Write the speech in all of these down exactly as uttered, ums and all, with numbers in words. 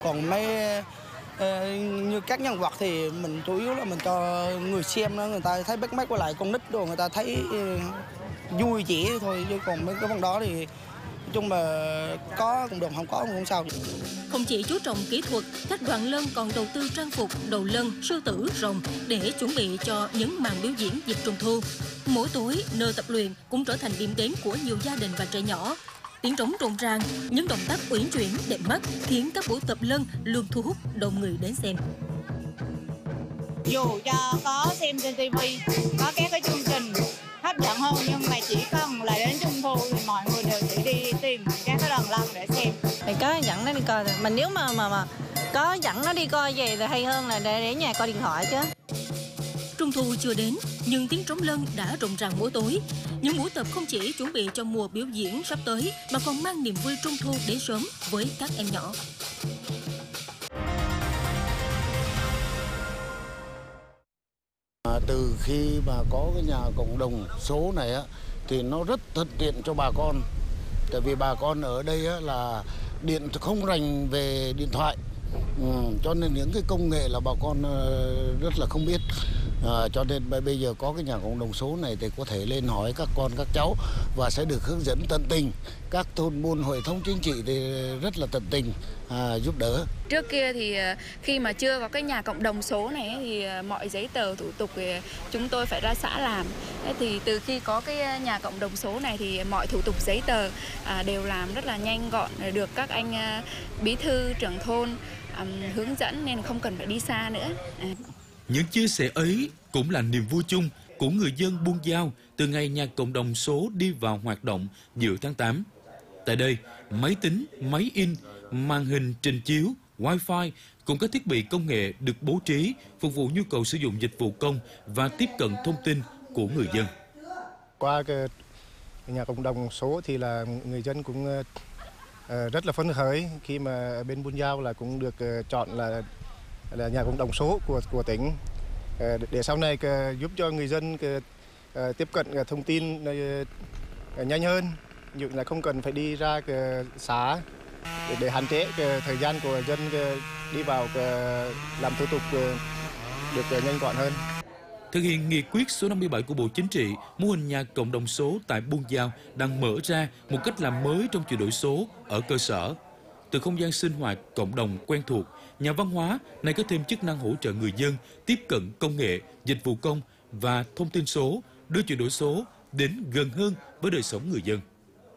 Còn mấy uh, như các nhân vật thì mình chủ yếu là mình cho người xem đó, người ta thấy bắt mắt, với lại con nít rồi người ta thấy uh, vui vẻ thôi, chứ còn mấy cái phần đó thì nói chung là có cũng được, không có cũng không sao. Không chỉ chú trọng kỹ thuật, các đoàn lân còn đầu tư trang phục, đầu lân, sư tử, rồng để chuẩn bị cho những màn biểu diễn dịp Trung thu. Mỗi tối, nơi tập luyện cũng trở thành điểm đến của nhiều gia đình và trẻ nhỏ. Tiếng trống rộn ràng, những động tác uyển chuyển đẹp mắt khiến các buổi tập lân luôn thu hút đông người đến xem. Dù cho có xem trên ti vi, có các cái chương trình hấp dẫn hơn, nhưng mà chỉ cần là đến Trung thu thì mọi người đều sẽ đi tìm các cái đoàn lân để xem. Thì có dẫn nó đi coi, mình nếu mà mà mà có dẫn nó đi coi về thì hay hơn là để để nhà coi điện thoại chứ. Trung thu chưa đến, nhưng tiếng trống lân đã rộn ràng mỗi tối. Những buổi tập không chỉ chuẩn bị cho mùa biểu diễn sắp tới, mà còn mang niềm vui Trung thu đến sớm với các em nhỏ. À, từ khi mà có cái nhà cộng đồng số này á, thì nó rất thuận tiện cho bà con. Tại vì bà con ở đây á, là điện không rành về điện thoại. Ừ, cho nên những cái công nghệ là bà con uh, rất là không biết. À, cho nên bây giờ có cái nhà cộng đồng số này thì có thể lên hỏi các con các cháu và sẽ được hướng dẫn tận tình. Các thôn buôn hội thống chính trị thì rất là tận tình à, giúp đỡ. Trước kia thì khi mà chưa có cái nhà cộng đồng số này thì mọi giấy tờ thủ tục thì chúng tôi phải ra xã làm. Thì từ khi có cái nhà cộng đồng số này thì mọi thủ tục giấy tờ đều làm rất là nhanh gọn, được các anh bí thư trưởng thôn hướng dẫn nên không cần phải đi xa nữa. Những chia sẻ ấy cũng là niềm vui chung của người dân Buôn Giao từ ngày nhà cộng đồng số đi vào hoạt động giữa tháng tám. Tại đây, máy tính, máy in, màn hình trình chiếu, wifi cùng các thiết bị công nghệ được bố trí phục vụ nhu cầu sử dụng dịch vụ công và tiếp cận thông tin của người dân. Qua cái nhà cộng đồng số thì là người dân cũng rất là phấn khởi khi mà bên Buôn Giao là cũng được chọn là là nhà cộng đồng số của của tỉnh, để sau này giúp cho người dân tiếp cận thông tin nhanh hơn, như là không cần phải đi ra xã để, để hạn chế thời gian của dân đi vào làm thủ tục được nhanh gọn hơn. Thực hiện nghị quyết số năm mươi bảy của Bộ Chính trị, mô hình nhà cộng đồng số tại Buôn Giao đang mở ra một cách làm mới trong chuyển đổi số ở cơ sở. Từ không gian sinh hoạt cộng đồng quen thuộc, nhà văn hóa này có thêm chức năng hỗ trợ người dân tiếp cận công nghệ, dịch vụ công và thông tin số, đưa chuyển đổi số đến gần hơn với đời sống người dân.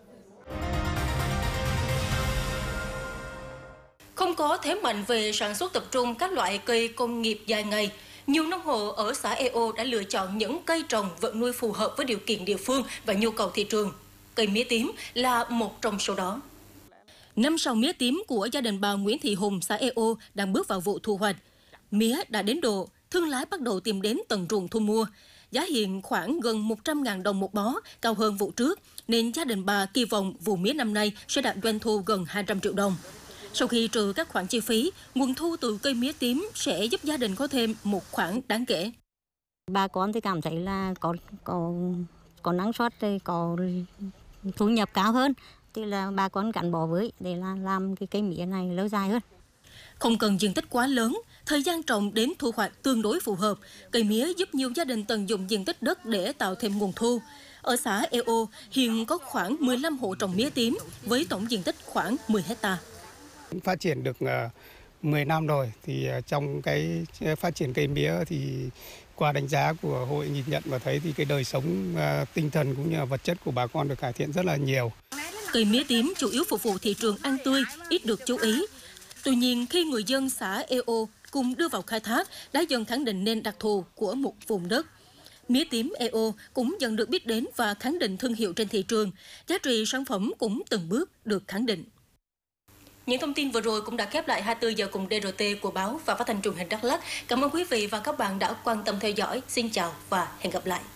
Không có thế mạnh về sản xuất tập trung các loại cây công nghiệp dài ngày, nhiều nông hộ ở xã e ô đã lựa chọn những cây trồng vật nuôi phù hợp với điều kiện địa phương và nhu cầu thị trường. Cây mía tím là một trong số đó. Năm sau mía tím của gia đình bà Nguyễn Thị Hùng, xã e ô đang bước vào vụ thu hoạch. Mía đã đến độ, thương lái bắt đầu tìm đến tận ruộng thu mua. Giá hiện khoảng gần một trăm nghìn đồng một bó, cao hơn vụ trước, nên gia đình bà kỳ vọng vụ mía năm nay sẽ đạt doanh thu gần hai trăm triệu đồng. Sau khi trừ các khoản chi phí, nguồn thu từ cây mía tím sẽ giúp gia đình có thêm một khoản đáng kể. Bà con thì cảm thấy là có có có năng suất, có thu nhập cao hơn, thì là bà con gắn bó với để là làm cái cây mía này lâu dài hơn. Không cần diện tích quá lớn, thời gian trồng đến thu hoạch tương đối phù hợp. Cây mía giúp nhiều gia đình tận dụng diện tích đất để tạo thêm nguồn thu. Ở xã e ô hiện có khoảng mười lăm hộ trồng mía tím với tổng diện tích khoảng mười héc ta. Phát triển được mười năm rồi thì trong cái phát triển cây mía thì qua đánh giá của hội nhìn nhận và thấy thì cái đời sống tinh thần cũng như là vật chất của bà con được cải thiện rất là nhiều. Cây mía tím chủ yếu phục vụ thị trường ăn tươi, ít được chú ý. Tuy nhiên, khi người dân xã e ô cùng đưa vào khai thác đã dần khẳng định nên đặc thù của một vùng đất. Mía tím e ô cũng dần được biết đến và khẳng định thương hiệu trên thị trường. Giá trị sản phẩm cũng từng bước được khẳng định. Những thông tin vừa rồi cũng đã khép lại hai mươi tư giờ cùng đê rờ tê của báo và phát thanh truyền hình Đắk Lắk. Cảm ơn quý vị và các bạn đã quan tâm theo dõi. Xin chào và hẹn gặp lại.